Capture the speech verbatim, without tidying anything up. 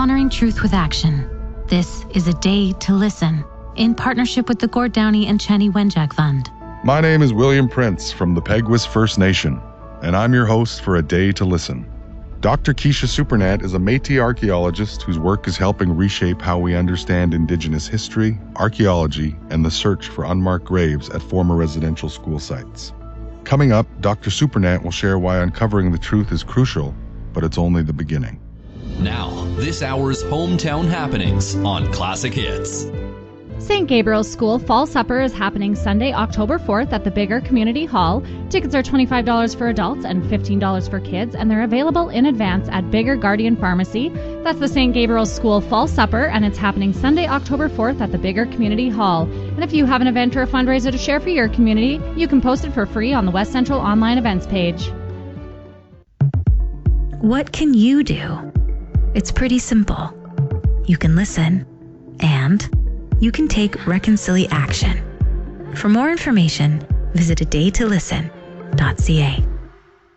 honoring truth with action. This is A Day to Listen, in partnership with the Gord Downie and Chenny Wenjack Fund. My name is William Prince from the Peguis First Nation, and I'm your host for A Day to Listen. Doctor Keisha Supernant is a Métis archaeologist whose work is helping reshape how we understand Indigenous history, archaeology, and the search for unmarked graves at former residential school sites. Coming up, Doctor Supernant will share why uncovering the truth is crucial, but it's only the beginning. Now, this hour's hometown happenings on Classic Hits. Saint Gabriel's School Fall Supper is happening Sunday, October fourth at the Biggar Community Hall. Tickets are twenty-five dollars for adults and fifteen dollars for kids, and they're available in advance at Biggar Guardian Pharmacy. That's the Saint Gabriel's School Fall Supper, and it's happening Sunday, October fourth at the Biggar Community Hall. And if you have an event or a fundraiser to share for your community, you can post it for free on the West Central online events page. What can you do? It's pretty simple. You can listen, and you can take reconcili action. For more information, visit a day to listen dot c a.